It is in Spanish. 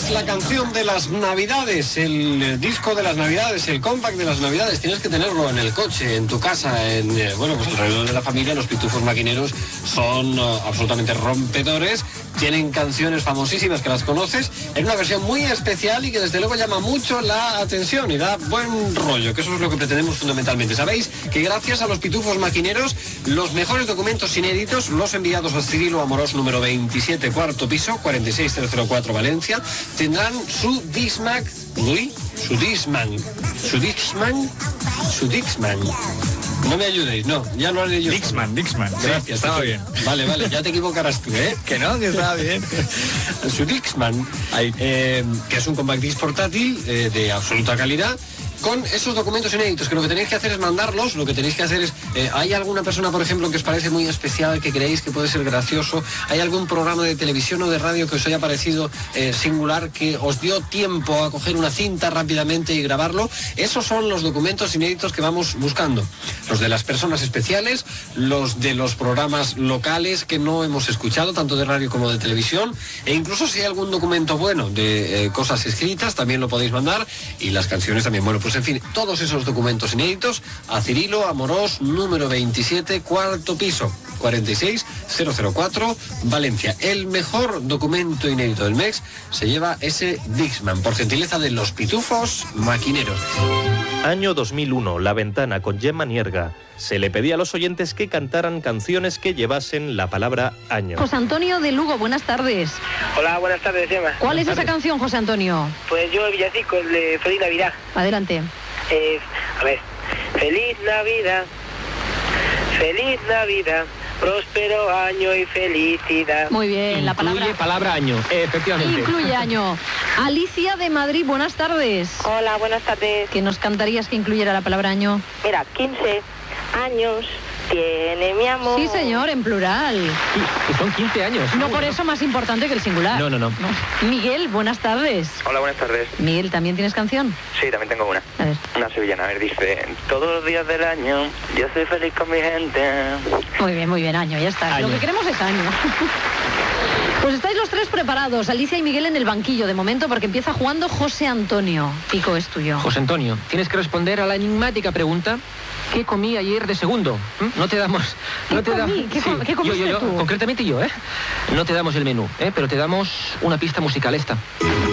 es la canción de las Navidades, el disco de las Navidades, el compact de las Navidades. Tienes que tenerlo en el coche, en tu casa, pues alrededor de la familia. Los Pitufos Maquineros son absolutamente rompedores. Tienen canciones famosísimas que las conoces en una versión muy especial y que desde luego llama mucho la atención y da buen rollo, que eso es lo que pretendemos fundamentalmente. Sabéis que gracias a los Pitufos Maquineros, los mejores documentos inéditos, los enviados a Cirilo Amorós número 27, cuarto piso, 46004 Valencia, tendrán su Discman. No me ayudéis, no, ya lo haré yo. Dixman. Gracias, estaba bien. Vale, ya te equivocarás tú, ¿eh? Que no, que estaba bien. Su Dixman, que es un compact disc portátil de absoluta calidad, con esos documentos inéditos, que lo que tenéis que hacer es mandarlos. Lo que tenéis que hacer es, ¿hay alguna persona, por ejemplo, que os parece muy especial, que creéis que puede ser gracioso? ¿Hay algún programa de televisión o de radio que os haya parecido singular, que os dio tiempo a coger una cinta rápidamente y grabarlo? Esos son los documentos inéditos que vamos buscando. Los de las personas especiales, los de los programas locales que no hemos escuchado, tanto de radio como de televisión, e incluso si hay algún documento bueno de cosas escritas, también lo podéis mandar, y las canciones también. Bueno, pues en fin, todos esos documentos inéditos a Cirilo Amorós número 27, cuarto piso, 46004 Valencia. El mejor documento inédito del mes se lleva ese Dixman, por gentileza de los Pitufos Maquineros. Año 2001, La Ventana, con Gemma Nierga. Se le pedía a los oyentes que cantaran canciones que llevasen la palabra año. José Antonio de Lugo, buenas tardes. Hola, buenas tardes, Gemma. ¿Cuál es esa canción, José Antonio? Pues yo, el villancico, el de Feliz Navidad. Adelante. A ver. Feliz Navidad, próspero año y felicidad. Muy bien, la palabra... Incluye palabra año, efectivamente. Incluye año. Alicia de Madrid, buenas tardes. Hola, buenas tardes. ¿Qué nos cantarías que incluyera la palabra año? Mira, 15 años tiene mi amor. Sí, señor, en plural. Sí, que son 15 años. No por eso más importante que el singular. No. Miguel, buenas tardes. Hola, buenas tardes. Miguel, ¿también tienes canción? Sí, también tengo una. A ver. Una sevillana. A ver, dice: todos los días del año yo soy feliz con mi gente. Muy bien, año, ya está. Año. Lo que queremos es año. Pues estáis los tres preparados, Alicia y Miguel en el banquillo de momento, porque empieza jugando José Antonio. Pico, es tuyo. José Antonio, tienes que responder a la enigmática pregunta: ¿qué comí ayer de segundo? No te damos... ¿Qué comiste yo, tú? concretamente yo, ¿eh? No te damos el menú, pero te damos una pista musical esta.